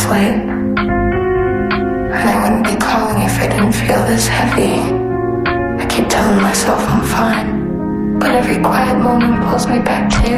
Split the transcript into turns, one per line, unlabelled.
late. And I wouldn't be calling if I didn't feel this heavy. I keep telling myself I'm fine, but every quiet moment pulls me back to you.